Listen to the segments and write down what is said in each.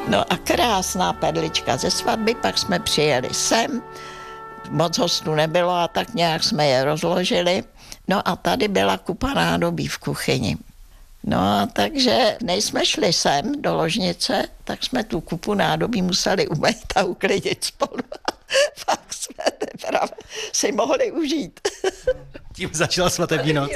No a krásná perlička ze svatby, pak jsme přijeli sem, moc hostů nebylo a tak nějak jsme je rozložili. No a tady byla kupa nádobí v kuchyni. No a takže než jsme šli sem do ložnice, tak jsme tu kupu nádobí museli umýt a uklidit spolu. Pak jsme teprve si mohli užít. Tím začala svatební noc.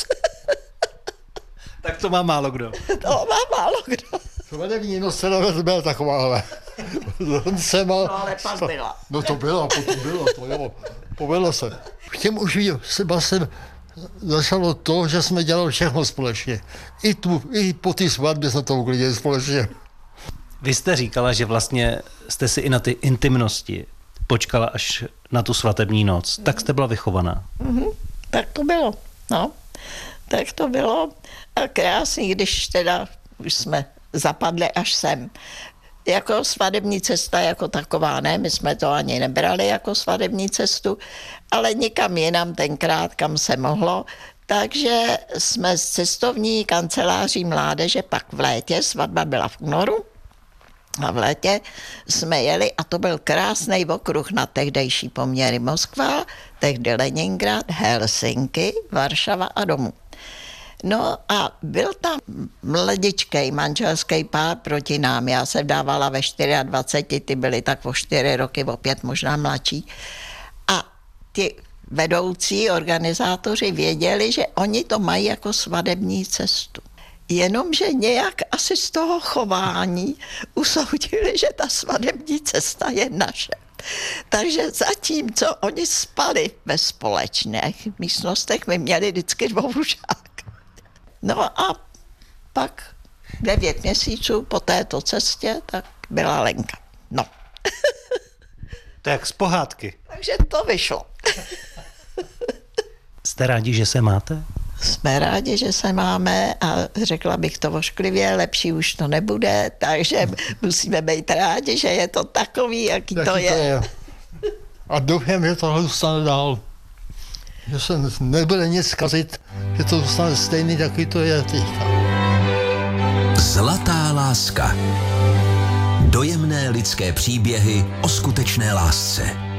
Tak to má málo kdo. To má málo kdo. Svatební noc se byla takováhle. No ale pak byla. No to bylo, potom bylo, to jo. Povedlo se. V těm už vlastně začalo to, že jsme dělali všechno společně. I po té svatbě jsme to uklidili společně. Vy jste říkala, že vlastně jste si i na ty intimnosti počkala až na tu svatební noc. Tak jste byla vychovaná. Tak to bylo, no. Tak to bylo a krásný, když teda už jsme zapadli až sem. Jako svatební cesta jako taková, ne, my jsme to ani nebrali jako svatební cestu, ale nikam jinam tenkrát, kam se mohlo. Takže jsme z cestovní kanceláří mládeže pak v létě, svatba byla v únoru, a v létě jsme jeli a to byl krásný okruh na tehdejší poměry Moskva, tehdy Leningrad, Helsinki, Varšava a domů. No a byl tam mladičkej manželský pár proti nám. Já se vdávala ve 24, ty byly tak o 4 roky, o 5 možná mladší. A ty vedoucí organizátoři věděli, že oni to mají jako svatební cestu. Jenomže nějak asi z toho chování usoudili, že ta svatební cesta je naše. Takže zatímco oni spali ve společných místnostech, my měli vždycky dvoužák. No a pak 9 měsíců po této cestě, tak byla Lenka. No. To jak z pohádky. Takže to vyšlo. Jste rádi, že se máte? Jsme rádi, že se máme a řekla bych to vošklivě, lepší už to nebude, takže musíme být rádi, že je to takový, jaký to je. A doufám, že tohle zůstane dál. Že se nebude nic kazit, že to zůstane stejný, jaký to je teďka. Zlatá láska. Dojemné lidské příběhy o skutečné lásce.